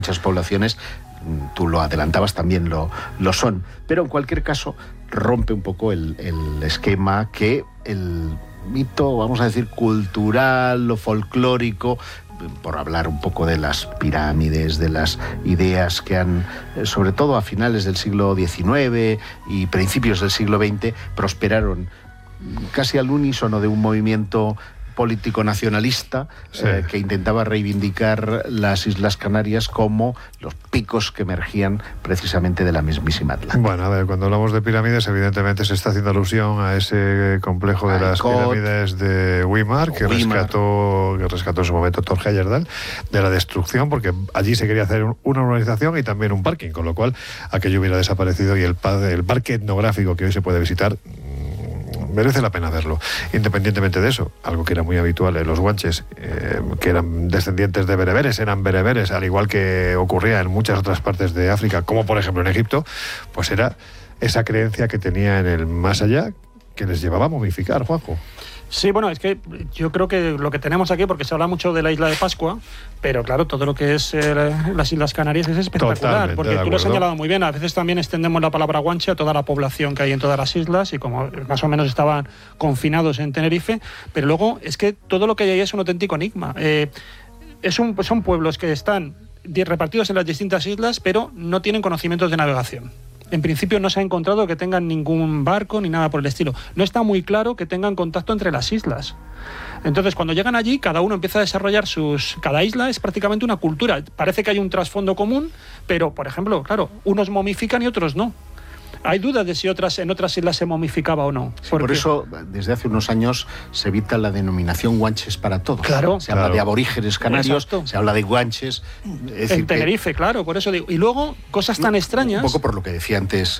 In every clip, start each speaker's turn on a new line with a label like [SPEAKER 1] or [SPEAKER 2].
[SPEAKER 1] muchas poblaciones, tú lo adelantabas, también lo son. Pero en cualquier caso rompe un poco el esquema que el mito, vamos a decir, cultural o folclórico, por hablar un poco de las pirámides, de las ideas que han, sobre todo a finales del siglo XIX y principios del siglo XX, prosperaron casi al unísono de un movimiento político nacionalista, sí, que intentaba reivindicar las Islas Canarias como los picos que emergían precisamente de la mismisma Atlántida.
[SPEAKER 2] Bueno, a ver, cuando hablamos de pirámides, evidentemente se está haciendo alusión a ese complejo de las pirámides de Weimar, que rescató en su momento Thor Heyerdahl de la destrucción, porque allí se quería hacer una urbanización y también un parking, con lo cual aquello hubiera desaparecido, y el parque etnográfico que hoy se puede visitar merece la pena verlo. Independientemente de eso, algo que era muy habitual en los guanches, que eran descendientes de bereberes, eran bereberes, al igual que ocurría en muchas otras partes de África, como por ejemplo en Egipto, pues era esa creencia que tenía en el más allá que les llevaba a momificar, Juanjo.
[SPEAKER 3] Sí, bueno, es que yo creo que lo que tenemos aquí, porque se habla mucho de la isla de Pascua, pero claro, todo lo que es las Islas Canarias es espectacular.
[SPEAKER 2] Totalmente,
[SPEAKER 3] porque tú lo has señalado muy bien. A veces también extendemos la palabra guanche a toda la población que hay en todas las islas, y como más o menos estaban confinados en Tenerife, pero luego es que todo lo que hay ahí es un auténtico enigma. Son pueblos que están repartidos en las distintas islas, pero no tienen conocimientos de navegación. En principio no se ha encontrado que tengan ningún barco ni nada por el estilo. No está muy claro que tengan contacto entre las islas. Entonces, cuando llegan allí, cada uno empieza a desarrollar cada isla es prácticamente una cultura. Parece que hay un trasfondo común, pero, por ejemplo, claro, unos momifican y otros no. Hay dudas de si en otras islas se momificaba o no.
[SPEAKER 1] Sí, por eso, desde hace unos años se evita la denominación guanches para todos.
[SPEAKER 3] Claro.
[SPEAKER 1] Se habla de aborígenes canarios,
[SPEAKER 3] exacto,
[SPEAKER 1] se habla de guanches.
[SPEAKER 3] En Tenerife, claro, por eso digo. Y luego, cosas tan extrañas.
[SPEAKER 1] Un poco por lo que decía antes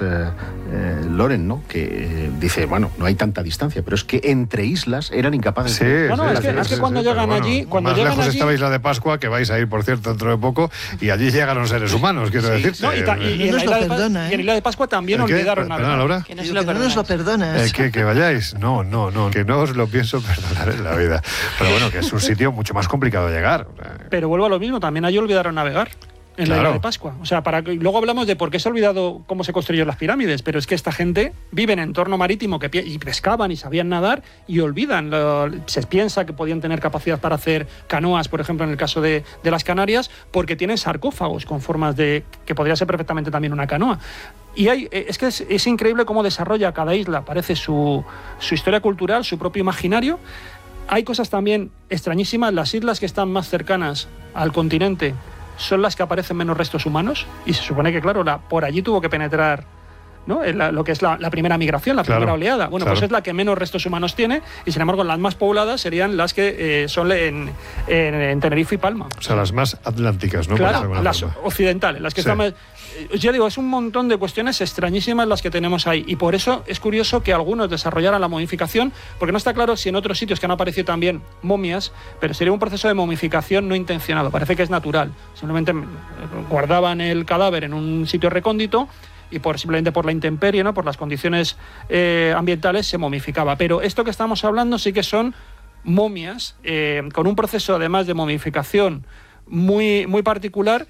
[SPEAKER 1] Loren, ¿no? Que dice, bueno, no hay tanta distancia, pero es que entre islas eran incapaces de...
[SPEAKER 3] No, es que cuando llegan allí...
[SPEAKER 2] Más lejos está la isla de Pascua, que vais a ir, por cierto, dentro de poco, y allí llegaron seres humanos, quiero decirte.
[SPEAKER 3] No, y en la isla de Pascua también olvidaron
[SPEAKER 2] nada. Laura?
[SPEAKER 4] Que no nos lo perdonas.
[SPEAKER 2] Que vayáis. No, que no os lo pienso perdonar en la vida. Pero bueno, que es un sitio mucho más complicado de llegar.
[SPEAKER 3] Pero vuelvo a lo mismo, también allí olvidaron navegar en la isla de Pascua. O sea, luego hablamos de por qué se ha olvidado cómo se construyeron las pirámides, pero es que esta gente vive en entorno marítimo y pescaban y sabían nadar y olvidan. Se piensa que podían tener capacidad para hacer canoas, por ejemplo, en el caso de las Canarias, porque tienen sarcófagos con formas que podría ser perfectamente también una canoa. Y es increíble cómo desarrolla cada isla, parece su historia cultural, su propio imaginario. Hay cosas también extrañísimas. Las islas que están más cercanas al continente son las que aparecen menos restos humanos, y se supone que, claro, por allí tuvo que penetrar, ¿no? Lo que es la primera migración, la primera oleada. Bueno, pues es la que menos restos humanos tiene, y sin embargo las más pobladas serían las que son en Tenerife y Palma.
[SPEAKER 2] O sea, las más atlánticas, ¿no?
[SPEAKER 3] Claro, las occidentales, las que están más... Ya digo, es un montón de cuestiones extrañísimas las que tenemos ahí, y por eso es curioso que algunos desarrollaran la momificación, porque no está claro si en otros sitios que han aparecido también momias, pero sería un proceso de momificación no intencionado, parece que es natural. Simplemente guardaban el cadáver en un sitio recóndito y simplemente por la intemperie, ¿no? Por las condiciones ambientales se momificaba. Pero esto que estamos hablando sí que son momias, con un proceso además de momificación muy, muy particular,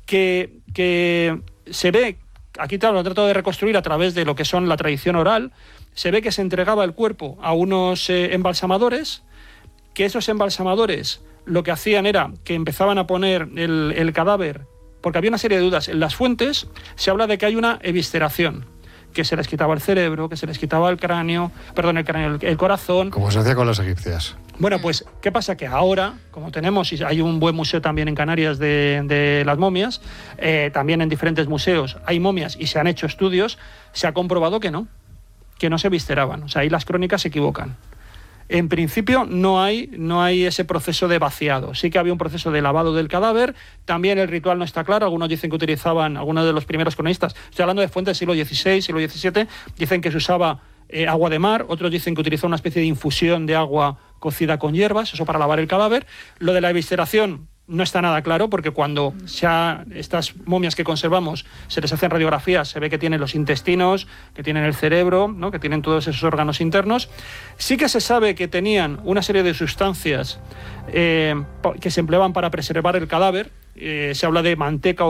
[SPEAKER 3] que se ve, aquí lo trato de reconstruir a través de lo que son la tradición oral. Se ve que se entregaba el cuerpo a unos embalsamadores, que esos embalsamadores lo que hacían era que empezaban a poner el cadáver, porque había una serie de dudas. En las fuentes se habla de que hay una evisceración, que se les quitaba el cerebro, que se les quitaba el corazón.
[SPEAKER 2] Como se hacía con las egipcias.
[SPEAKER 3] Bueno, pues, ¿qué pasa? Que ahora, como tenemos, y hay un buen museo también en Canarias de las momias, también en diferentes museos hay momias y se han hecho estudios, se ha comprobado que no se evisceraban. O sea, ahí las crónicas se equivocan. En principio no hay ese proceso de vaciado. Sí que había un proceso de lavado del cadáver. También el ritual no está claro. Algunos dicen que utilizaban, algunos de los primeros cronistas, estoy hablando de fuentes del siglo XVI, siglo XVII, dicen que se usaba agua de mar. Otros dicen que utilizó una especie de infusión de agua cocida con hierbas, eso para lavar el cadáver. Lo de la evisceración no está nada claro, porque cuando estas momias que conservamos se les hacen radiografías, se ve que tienen los intestinos, que tienen el cerebro, ¿no? Que tienen todos esos órganos internos. Sí que se sabe que tenían una serie de sustancias que se empleaban para preservar el cadáver, se habla de manteca